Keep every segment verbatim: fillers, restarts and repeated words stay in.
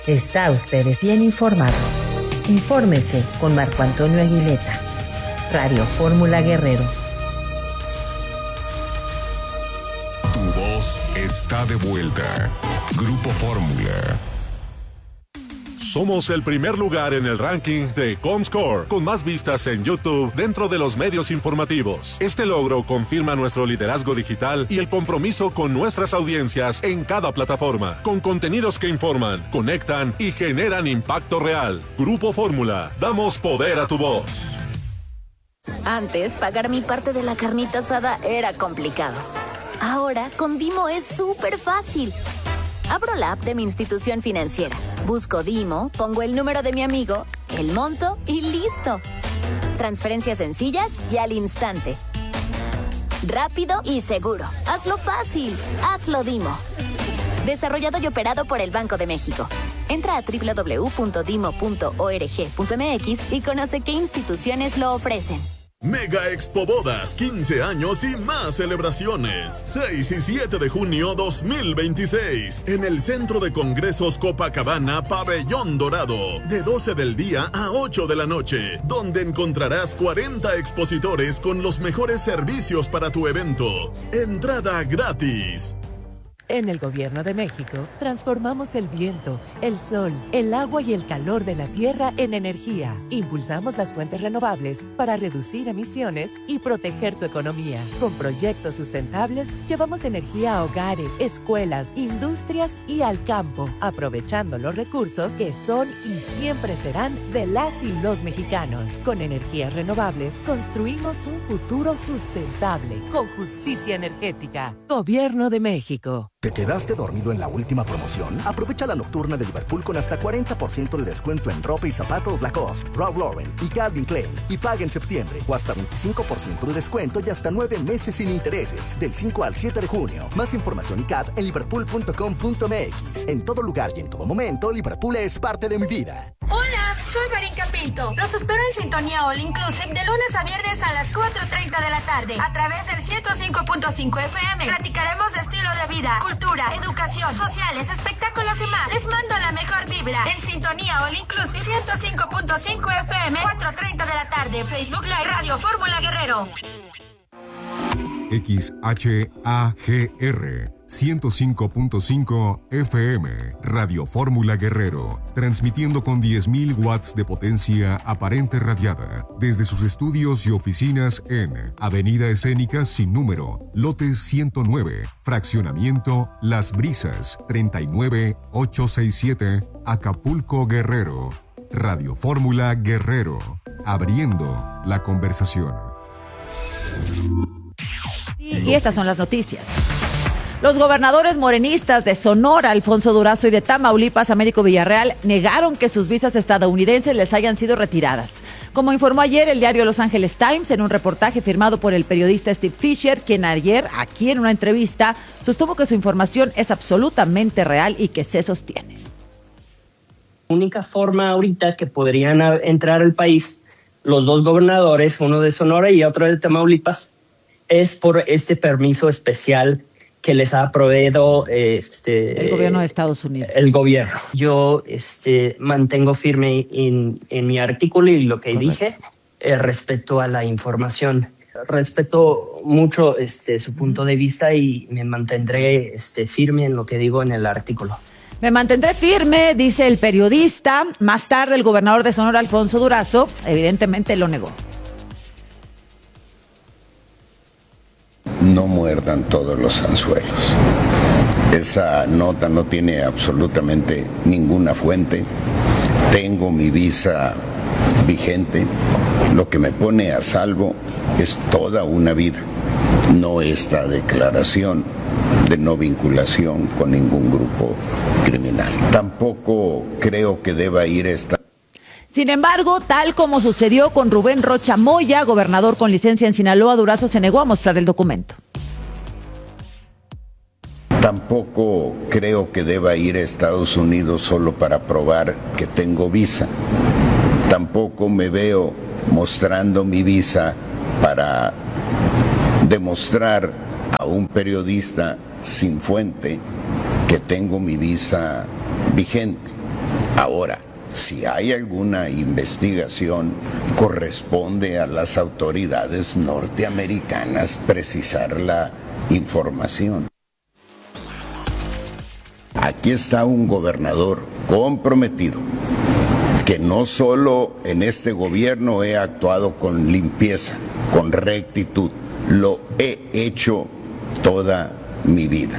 Está usted bien informado. Infórmese con Marco Antonio Aguileta. Radio Fórmula Guerrero. Tu voz está de vuelta. Grupo Fórmula. Somos el primer lugar en el ranking de Comscore, con más vistas en YouTube dentro de los medios informativos. Este logro confirma nuestro liderazgo digital y el compromiso con nuestras audiencias en cada plataforma, con contenidos que informan, conectan y generan impacto real. Grupo Fórmula, damos poder a tu voz. Antes, pagar mi parte de la carnita asada era complicado. Ahora, con Dimo es súper fácil. Abro la app de mi institución financiera, busco Dimo, pongo el número de mi amigo, el monto y listo. Transferencias sencillas y al instante. Rápido y seguro. Hazlo fácil. Hazlo Dimo. Desarrollado y operado por el Banco de México. Entra a doble u doble u doble u punto dimo punto org punto m x y conoce qué instituciones lo ofrecen. Mega Expo Bodas, quince años y más celebraciones. seis y siete de junio dos mil veintiséis. En el Centro de Congresos Copacabana, Pabellón Dorado. De doce del día a ocho de la noche. Donde encontrarás cuarenta expositores con los mejores servicios para tu evento. Entrada gratis. En el Gobierno de México, transformamos el viento, el sol, el agua y el calor de la tierra en energía. Impulsamos las fuentes renovables para reducir emisiones y proteger tu economía. Con proyectos sustentables, llevamos energía a hogares, escuelas, industrias y al campo, aprovechando los recursos que son y siempre serán de las y los mexicanos. Con energías renovables, construimos un futuro sustentable, con justicia energética. Gobierno de México. ¿Te quedaste dormido en la última promoción? Aprovecha la nocturna de Liverpool con hasta cuarenta por ciento de descuento en ropa y zapatos Lacoste, Ralph Lauren y Calvin Klein. Y paga en septiembre o hasta veinticinco por ciento de descuento y hasta nueve meses sin intereses. Del cinco al siete de junio. Más información y C A D en liverpool punto com punto m x. En todo lugar y en todo momento, Liverpool es parte de mi vida. Hola, soy Marica Pinto. Los espero en Sintonía All Inclusive de lunes a viernes a las cuatro treinta de la tarde. A través del ciento cinco punto cinco F M. Platicaremos de estilo de vida, cultura, educación, sociales, espectáculos y más. Les mando la mejor vibra. En Sintonía All Inclusive ciento cinco punto cinco F M, cuatro treinta de la tarde. Facebook Live, Radio Fórmula Guerrero. X H A G R ciento cinco punto cinco F M, Radio Fórmula Guerrero, transmitiendo con diez mil watts de potencia aparente radiada desde sus estudios y oficinas en Avenida Escénica sin número, lote ciento nueve, fraccionamiento Las Brisas, treinta y nueve mil ochocientos sesenta y siete, Acapulco, Guerrero. Radio Fórmula Guerrero, abriendo la conversación. Y estas son las noticias. Los gobernadores morenistas de Sonora, Alfonso Durazo, y de Tamaulipas, Américo Villarreal, negaron que sus visas estadounidenses les hayan sido retiradas. Como informó ayer el diario Los Angeles Times en un reportaje firmado por el periodista Steve Fisher, quien ayer, aquí en una entrevista, sostuvo que su información es absolutamente real y que se sostiene. La única forma ahorita que podrían entrar al país los dos gobernadores, uno de Sonora y otro de Tamaulipas, es por este permiso especial que les ha proveído este, el gobierno de Estados Unidos. El gobierno. Yo este, mantengo firme en, en mi artículo y lo que Correcto. dije eh, respecto a la información. Respeto mucho este, su punto de vista y me mantendré este, firme en lo que digo en el artículo. Me mantendré firme, dice el periodista. Más tarde, el gobernador de Sonora, Alfonso Durazo, evidentemente lo negó. No muerdan todos los anzuelos. Esa nota no tiene absolutamente ninguna fuente. Tengo mi visa vigente. Lo que me pone a salvo es toda una vida, no esta declaración de no vinculación con ningún grupo criminal. Tampoco creo que deba ir esta... Sin embargo, tal como sucedió con Rubén Rocha Moya, gobernador con licencia en Sinaloa, Durazo se negó a mostrar el documento. Tampoco creo que deba ir a Estados Unidos solo para probar que tengo visa. Tampoco me veo mostrando mi visa para demostrar a un periodista sin fuente que tengo mi visa vigente. Ahora, si hay alguna investigación, corresponde a las autoridades norteamericanas precisar la información. Aquí está un gobernador comprometido, que no solo en este gobierno he actuado con limpieza, con rectitud, lo he hecho toda mi vida.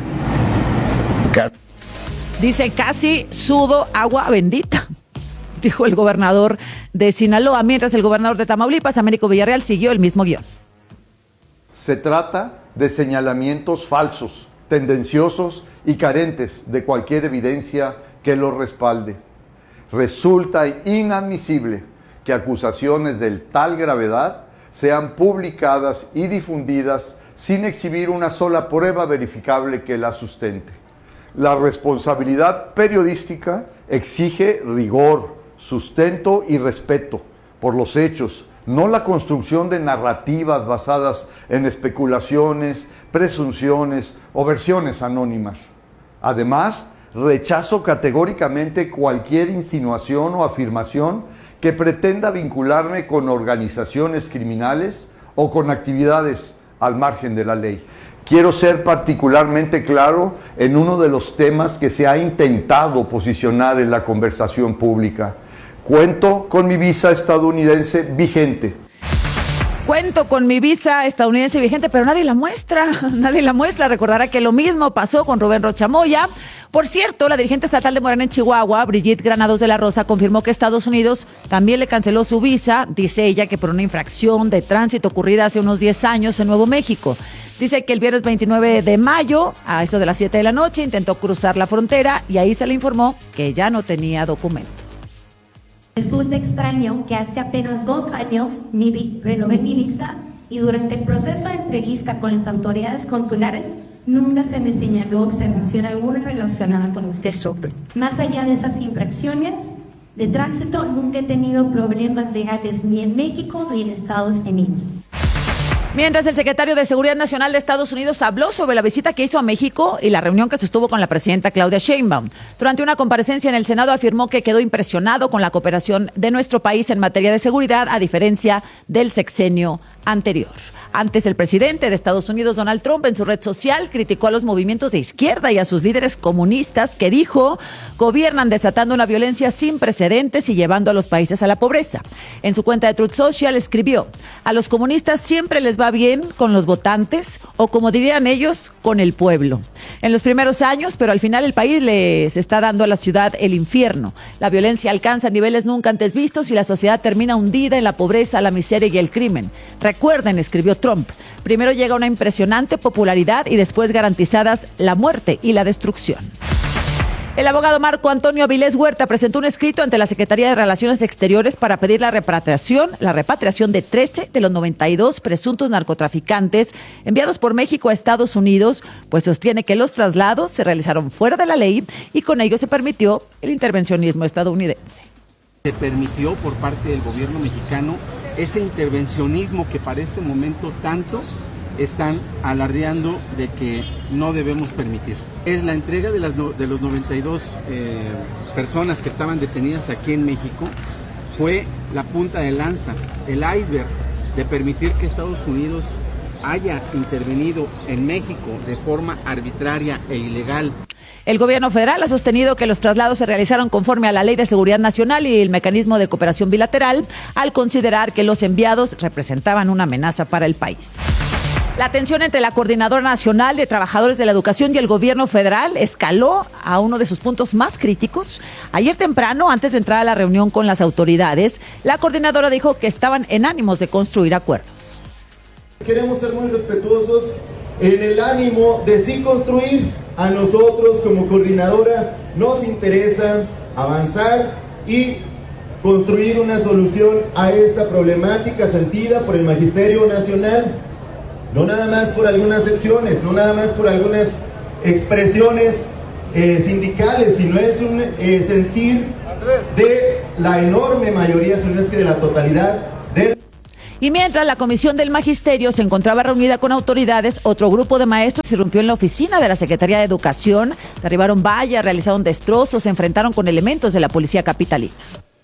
Dice, casi sudo agua bendita, dijo el gobernador de Sinaloa, mientras el gobernador de Tamaulipas, Américo Villarreal, siguió el mismo guión. Se trata de señalamientos falsos, tendenciosos y carentes de cualquier evidencia que los respalde. Resulta inadmisible que acusaciones de tal gravedad sean publicadas y difundidas sin exhibir una sola prueba verificable que las sustente. La responsabilidad periodística exige rigor, sustento y respeto por los hechos, no la construcción de narrativas basadas en especulaciones, presunciones o versiones anónimas. Además, rechazo categóricamente cualquier insinuación o afirmación que pretenda vincularme con organizaciones criminales o con actividades al margen de la ley. Quiero ser particularmente claro en uno de los temas que se ha intentado posicionar en la conversación pública. Cuento con mi visa estadounidense vigente. Cuento con mi visa estadounidense vigente, pero nadie la muestra, nadie la muestra. Recordará que lo mismo pasó con Rubén Rocha Moya. Por cierto, la dirigente estatal de Morena en Chihuahua, Brigitte Granados de la Rosa, confirmó que Estados Unidos también le canceló su visa, dice ella que por una infracción de tránsito ocurrida hace unos diez años en Nuevo México. Dice que el viernes veintinueve de mayo, a eso de las siete de la noche, intentó cruzar la frontera y ahí se le informó que ya no tenía documento. Resulta extraño que hace apenas dos años mi, renové mi visa y durante el proceso de entrevista con las autoridades consulares nunca se me señaló observación alguna relacionada con este show. Más allá de esas infracciones de tránsito, nunca he tenido problemas legales ni en México ni en Estados Unidos. Mientras el secretario de Seguridad Nacional de Estados Unidos habló sobre la visita que hizo a México y la reunión que sostuvo con la presidenta Claudia Sheinbaum. Durante una comparecencia en el Senado afirmó que quedó impresionado con la cooperación de nuestro país en materia de seguridad, a diferencia del sexenio anterior. Antes, el presidente de Estados Unidos, Donald Trump, en su red social criticó a los movimientos de izquierda y a sus líderes comunistas que, dijo, gobiernan desatando una violencia sin precedentes y llevando a los países a la pobreza. En su cuenta de Truth Social escribió, a los comunistas siempre les va bien con los votantes o, como dirían ellos, con el pueblo. En los primeros años, pero al final el país les está dando a la ciudad el infierno. La violencia alcanza niveles nunca antes vistos y la sociedad termina hundida en la pobreza, la miseria y el crimen. Recuerden, escribió Trump, primero llega una impresionante popularidad y después garantizadas la muerte y la destrucción. El abogado Marco Antonio Avilés Huerta presentó un escrito ante la Secretaría de Relaciones Exteriores para pedir la repatriación, la repatriación de trece de los noventa y dos presuntos narcotraficantes enviados por México a Estados Unidos, pues sostiene que los traslados se realizaron fuera de la ley y con ello se permitió el intervencionismo estadounidense. Se permitió por parte del gobierno mexicano ese intervencionismo que para este momento tanto están alardeando de que no debemos permitir. Es la entrega de, las no, de los noventa y dos eh, personas que estaban detenidas aquí en México, fue la punta de lanza, el iceberg de permitir que Estados Unidos haya intervenido en México de forma arbitraria e ilegal. El gobierno federal ha sostenido que los traslados se realizaron conforme a la Ley de Seguridad Nacional y el Mecanismo de Cooperación Bilateral, al considerar que los enviados representaban una amenaza para el país. La tensión entre la Coordinadora Nacional de Trabajadores de la Educación y el gobierno federal escaló a uno de sus puntos más críticos. Ayer temprano, antes de entrar a la reunión con las autoridades, la coordinadora dijo que estaban en ánimos de construir acuerdos. Queremos ser muy respetuosos en el ánimo de sí construir. A nosotros como coordinadora nos interesa avanzar y construir una solución a esta problemática sentida por el Magisterio Nacional. No nada más por algunas secciones, no nada más por algunas expresiones eh, sindicales, sino es un eh, sentir de la enorme mayoría, si no es que de la totalidad de... Y mientras la Comisión del Magisterio se encontraba reunida con autoridades, otro grupo de maestros irrumpió en la oficina de la Secretaría de Educación, derribaron vallas, realizaron destrozos, se enfrentaron con elementos de la policía capitalina.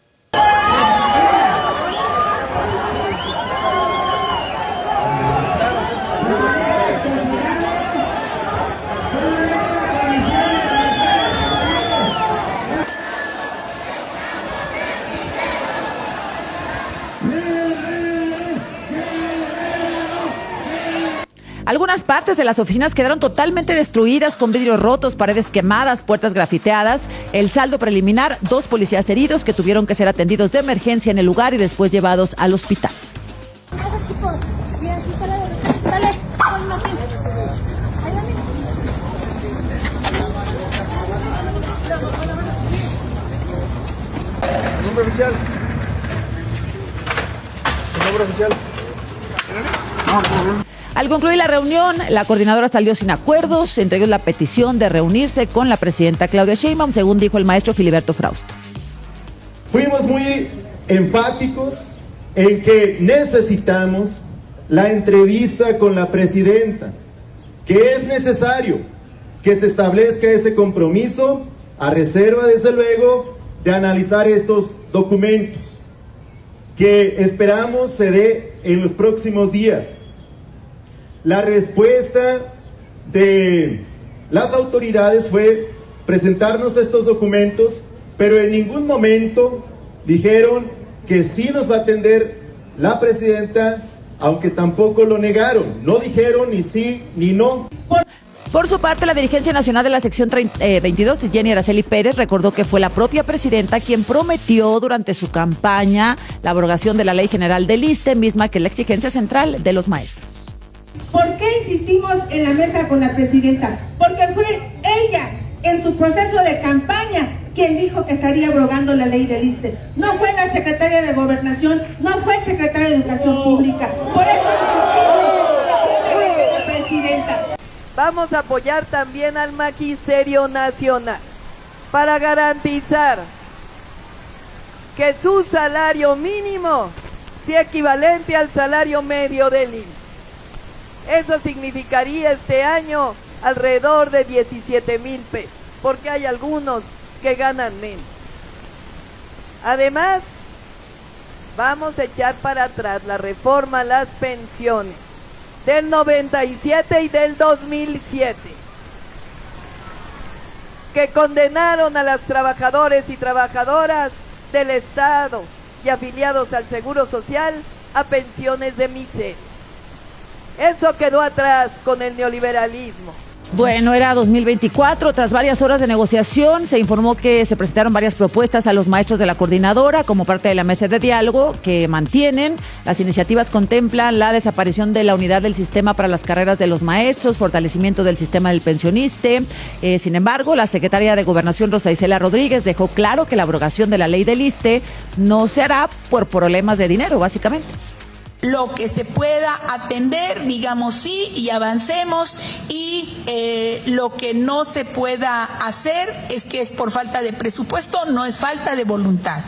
Algunas partes de las oficinas quedaron totalmente destruidas, con vidrios rotos, paredes quemadas, puertas grafiteadas. El saldo preliminar, dos policías heridos que tuvieron que ser atendidos de emergencia en el lugar y después llevados al hospital. Nombre oficial. Nombre oficial. Al concluir la reunión, la coordinadora salió sin acuerdos, entre ellos la petición de reunirse con la presidenta Claudia Sheinbaum, según dijo el maestro Filiberto Frausto. Fuimos muy enfáticos en que necesitamos la entrevista con la presidenta, que es necesario que se establezca ese compromiso, a reserva, desde luego, de analizar estos documentos, que esperamos se dé en los próximos días. La respuesta de las autoridades fue presentarnos estos documentos, pero en ningún momento dijeron que sí nos va a atender la presidenta, aunque tampoco lo negaron. No dijeron ni sí ni no. Por su parte, la dirigencia nacional de la sección veintidós, Jenny Araceli Pérez, recordó que fue la propia presidenta quien prometió durante su campaña la abrogación de la Ley General del ISSSTE, misma que es la exigencia central de los maestros. ¿Por qué insistimos en la mesa con la presidenta? Porque fue ella, en su proceso de campaña, quien dijo que estaría abrogando la ley del ISSSTE. No fue la secretaria de Gobernación, no fue el secretario de Educación Pública. Por eso insistimos en la presidenta. Vamos a apoyar también al Magisterio Nacional para garantizar que su salario mínimo sea equivalente al salario medio del I M S S. Eso significaría este año alrededor de diecisiete mil pesos, porque hay algunos que ganan menos. Además, vamos a echar para atrás la reforma a las pensiones del noventa y siete y del dos mil siete, que condenaron a los trabajadores y trabajadoras del Estado y afiliados al Seguro Social a pensiones de miseria. Eso quedó atrás con el neoliberalismo. Bueno, era dos mil veinticuatro. Tras varias horas de negociación, se informó que se presentaron varias propuestas a los maestros de la coordinadora como parte de la mesa de diálogo que mantienen. Las iniciativas contemplan la desaparición de la unidad del sistema para las carreras de los maestros, fortalecimiento del sistema del pensioniste. Eh, sin embargo, la secretaria de Gobernación, Rosa Isela Rodríguez, dejó claro que la abrogación de la ley del ISSSTE no se hará por problemas de dinero, básicamente. Lo que se pueda atender, digamos sí, y avancemos, y eh, lo que no se pueda hacer es que es por falta de presupuesto, no es falta de voluntad.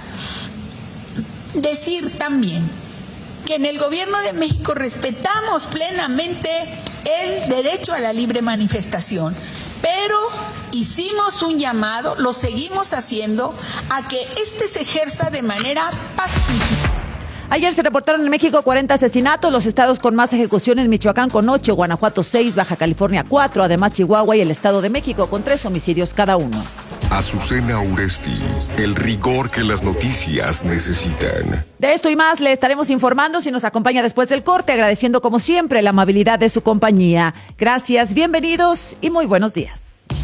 Decir también que en el Gobierno de México respetamos plenamente el derecho a la libre manifestación, pero hicimos un llamado, lo seguimos haciendo, a que este se ejerza de manera pacífica. Ayer se reportaron en México cuarenta asesinatos, los estados con más ejecuciones: Michoacán con ocho, Guanajuato seis, Baja California cuatro, además Chihuahua y el Estado de México con tres homicidios cada uno. Azucena Uresti, el rigor que las noticias necesitan. De esto y más le estaremos informando si nos acompaña después del corte, agradeciendo como siempre la amabilidad de su compañía. Gracias, bienvenidos y muy buenos días.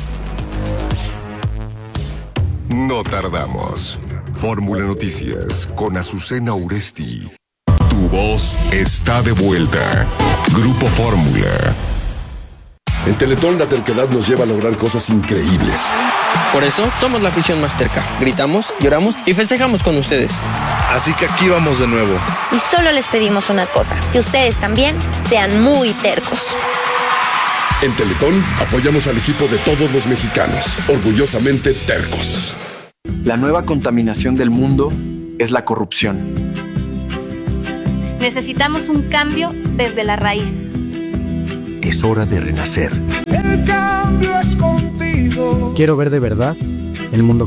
No tardamos. Fórmula Noticias con Azucena Uresti. Tu voz está de vuelta. Grupo Fórmula. En Teletón la terquedad nos lleva a lograr cosas increíbles. Por eso somos la afición más terca. Gritamos, lloramos y festejamos con ustedes. Así que aquí vamos de nuevo. Y solo les pedimos una cosa, que ustedes también sean muy tercos. En Teletón apoyamos al equipo de todos los mexicanos, orgullosamente tercos. La nueva contaminación del mundo es la corrupción. Necesitamos un cambio desde la raíz. Es hora de renacer. El cambio es contigo. Quiero ver de verdad el mundo